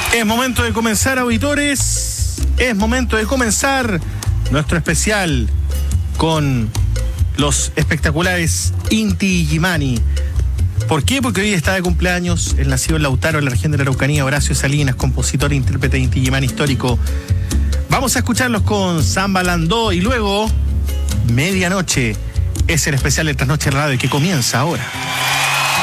Es momento de comenzar, auditores. Es momento de comenzar nuestro especial con los espectaculares Inti Illimani. ¿Por qué? Porque hoy está de cumpleaños el nacido en Lautaro, en la región de la Araucanía, Horacio Salinas, compositor e intérprete de Inti Illimani histórico. Vamos a escucharlos con Samba Landó y luego Medianoche. Es el especial de Trasnoche Radio que comienza ahora.